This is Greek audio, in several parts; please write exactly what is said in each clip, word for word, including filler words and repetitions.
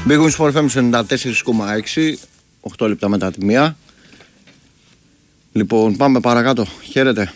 Big Win Sport εφ εμ ενενήντα τέσσερα κόμμα έξι, οκτώ λεπτά μετά τη μία. Λοιπόν, πάμε παρακάτω. Χαίρετε.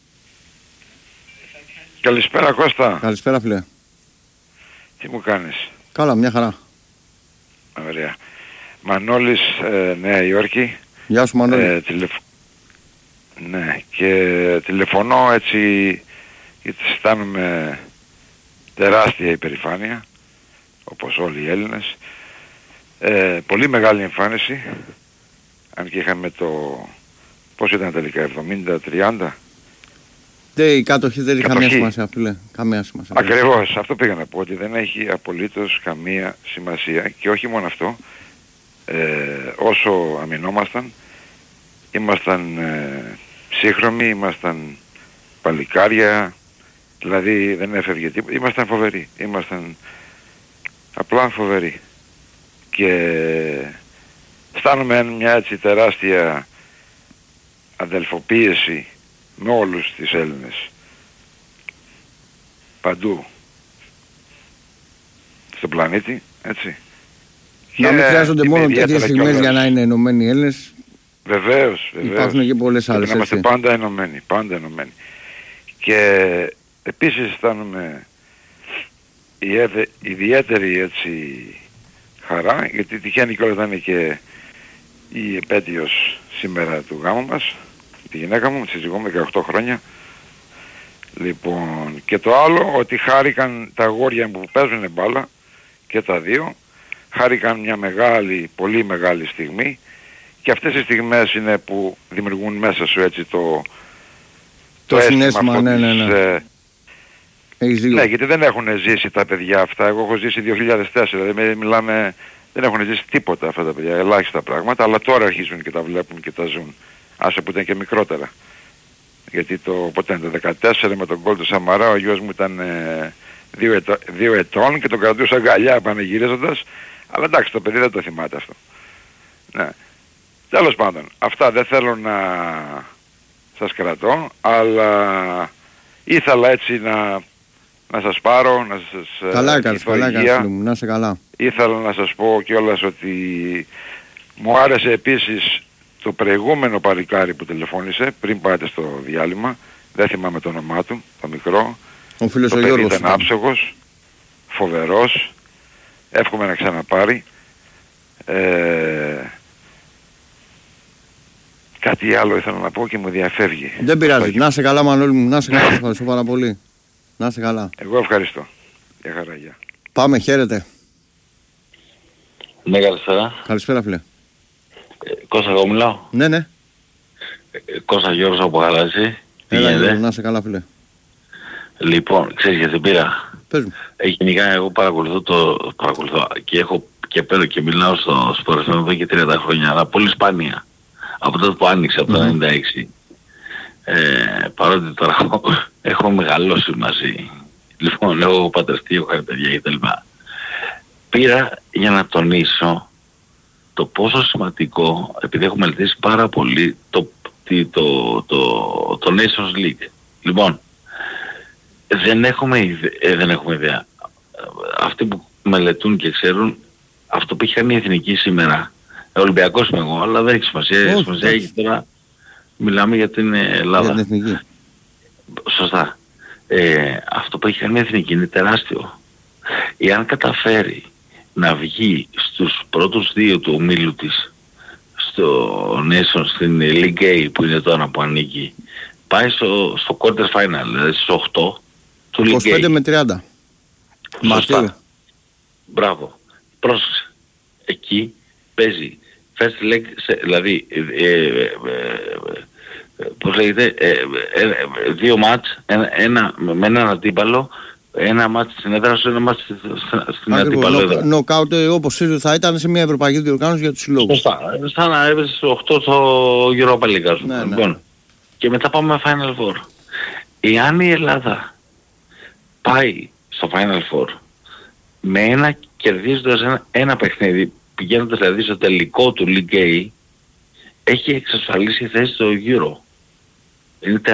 Καλησπέρα Κώστα. Καλησπέρα φίλε. Τι μου κάνεις? Καλά, μια χαρά. Ωραία. Μανώλης, ε, Νέα Υόρκη. Γεια σου Μανώλη. Ε, τηλεφ... Ναι, και τηλεφωνώ έτσι γιατί αισθάνομαι τεράστια υπερηφάνεια, όπως όλοι οι Έλληνες. Ε, πολύ μεγάλη εμφάνιση, αν και είχαμε το... Πώς ήταν τελικά, εβδομήντα τριάντα? Ναι, η κάτοχη δεν έχει καμία σημασία φίλε. Καμία σημασία. Ακριβώς, αυτό πήγα να πω, ότι δεν έχει απολύτως καμία σημασία. Και όχι μόνο αυτό, ε, όσο αμυνόμασταν, ήμασταν ε, σύγχρονοι, ήμασταν παλικάρια, δηλαδή δεν έφευγε τίποτα, ήμασταν φοβεροί, ήμασταν απλά φοβεροί. Και αισθάνομαι μια έτσι τεράστια αδελφοποίηση με όλους τις Έλληνες παντού στον πλανήτη, έτσι. Να μην χρειάζονται μόνο τέτοιες στιγμές για να είναι ενωμένοι οι Έλληνες. Βεβαίως, βεβαίως. Υπάρχουν και πολλές άλλες. Να είμαστε πάντα ενωμένοι, πάντα ενωμένοι. Και επίσης αισθάνομαι ιδιαίτερη έτσι χαρά, γιατί τυχαίνει κιόλας να είναι και η επέτειος σήμερα του γάμου μας, τη γυναίκα μου, τη σύζυγό μου, δεκαοκτώ χρόνια. Λοιπόν, και το άλλο, ότι χάρηκαν τα αγόρια που παίζουν μπάλα, και τα δύο, χάρηκαν μια μεγάλη, πολύ μεγάλη στιγμή, και αυτές οι στιγμές είναι που δημιουργούν μέσα σου έτσι το, το, το συναίσθημα, ναι, ναι, ναι. Ε, ναι, γιατί δεν έχουν ζήσει τα παιδιά αυτά. Εγώ έχω ζήσει δύο χιλιάδες τέσσερα, δηλαδή μιλάμε, δεν έχουν ζήσει τίποτα αυτά τα παιδιά, ελάχιστα πράγματα, αλλά τώρα αρχίζουν και τα βλέπουν και τα ζουν. Άσε που ήταν και μικρότερα. Γιατί το, ποτέ το δεκατέσσερα με τον γκολ του Σαμαρά, ο γιος μου ήταν ε, δύο, ετώ, δύο ετών και τον κρατούσα αγκαλιά πανηγυρίζοντας, αλλά εντάξει, το παιδί δεν το θυμάται αυτό. Ναι. Τέλος πάντων, αυτά δεν θέλω να σας κρατώ, αλλά ήθελα έτσι να, να σας πάρω, να σας... Καλά έκανες, καλά έκανες φίλε μου, να είσαι καλά. Ήθελα να σας πω κιόλας ότι μου άρεσε επίσης το προηγούμενο παλικάρι που τηλεφώνησε πριν πάτε στο διάλειμμα, δεν θυμάμαι το όνομά του, το μικρό. Ο φίλος το ο παιδί Γιώργος ήταν άψογος, φοβερός, εύχομαι να ξαναπάρει. Ε, κάτι άλλο ήθελα να πω και μου διαφεύγει. Δεν πειράζει, να είσαι καλά Μανώλη μου, να είσαι καλά, ευχαριστώ πάρα πολύ. Να είσαι καλά. Εγώ ευχαριστώ. Για χαρά, γεια. Πάμε, χαίρετε. Ναι, καλησπέρα. Καλησπέρα φίλε. Ε, Κώστα, εγώ μιλάω. Ναι, ναι. Ε, Κώστα Γιώργος από Γαλάζη. Έλα Γιώργο, να είσαι καλά φίλε. Λοιπόν, ξέρεις γιατί πήρα? Πες μου. Ε, γενικά εγώ παρακολουθώ το... παρακολουθώ και έχω και παίρνω και μιλάω στο Sport εφ εμ εδώ και τριάντα χρόνια, αλλά πολύ σπάνια. Από τότε που άνοιξε, από το ενενήντα έξι. Ε, παρότι τώρα έχω, έχω μεγαλώσει μαζί. Λοιπόν, έχω πατρευτεί, έχω κάνει παιδιά κτλ. Πήρα για να τονίσω το πόσο σημαντικό, επειδή έχω μελετήσει πάρα πολύ, το, το, το, το, το Nations League. Λοιπόν, δεν έχουμε, ιδε, ε, δεν έχουμε ιδέα. Αυτοί που μελετούν και ξέρουν, αυτό που έχει κάνει η Εθνική σήμερα, Ολυμπιακός είμαι εγώ, αλλά δεν έχει σημασία. Oh, σημασία έχει τώρα, μιλάμε για την Ελλάδα. Για την Εθνική. Σωστά. Ε, αυτό που έχει κάνει η Εθνική είναι τεράστιο. Εάν καταφέρει να βγει στους πρώτους δύο του ομίλου της, στο Nation, στην League A που είναι τώρα που ανήκει, πάει στο, στο quarter final, δηλαδή στις οκτώ του League A. είκοσι πέντε με τριάντα. Μαρτίου. Μπράβο. Πρόσεξε. Εκεί παίζει first leg, σε, δηλαδή ε, ε, ε, ε, πώς λέγεται, ε, ε, ε, δύο μάτς, ένα, ένα, με έναν αντίπαλο, ένα μάτς στην έδρα σου, ένα μάτς στην αντίπαλο έδρα. Νοκάουτ όπως θα ήταν σε μια ευρωπαϊκή διοργάνωση για τους συλλόγους. Σωστά. Σαν να έπαιζε στις οκτώ στο Europa League, ας πούμε. Ναι, λοιπόν, ναι. Και μετά πάμε με Final Four. Εάν η Ελλάδα πάει στο Final Four με ένα, κερδίζοντας ένα, ένα παιχνίδι, πηγαίνοντας δηλαδή στο τελικό του League A, έχει εξασφαλίσει θέση στο Euro. Είναι